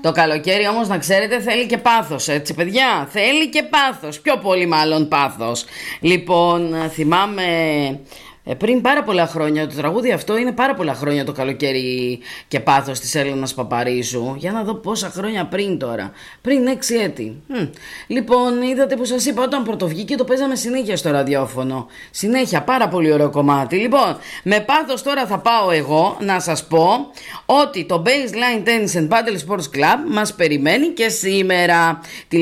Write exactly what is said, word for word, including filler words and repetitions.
Το καλοκαίρι όμως να ξέρετε θέλει και πάθος, έτσι παιδιά, θέλει και πάθος, πιο πολύ μάλλον πάθος. Λοιπόν, θυμάμαι ε, πριν πάρα πολλά χρόνια, το τραγούδι αυτό είναι πάρα πολλά χρόνια, το καλοκαίρι και πάθος της Έλενας Παπαρίζου. Για να δω πόσα χρόνια πριν τώρα, πριν έξι έτη. Hm. Λοιπόν, είδατε που σας είπα, όταν πρωτοβγήκε το παίζαμε συνέχεια στο ραδιόφωνο. Συνέχεια, πάρα πολύ ωραίο κομμάτι. Λοιπόν, με πάθος τώρα θα πάω εγώ να σας πω ότι το Baseline Tennis and Paddle Sports Club μας περιμένει και σήμερα.